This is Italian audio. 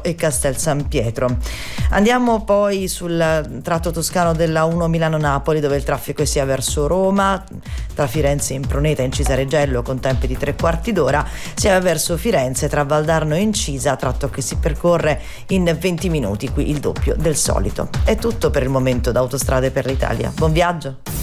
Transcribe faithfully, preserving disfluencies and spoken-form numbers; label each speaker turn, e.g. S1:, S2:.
S1: e Castel San Pietro. Andiamo poi sul tratto toscano della uno Milano-Napoli, dove il traffico è sia verso Roma, tra Firenze e Impruneta, Incisa Regello con tempi di tre quarti d'ora, sia verso Firenze tra Valdarno e Incisa, tratto che si percorre in venti minuti, qui il doppio del solito. È tutto per il momento da Autostrade per l'Italia. Buon viaggio!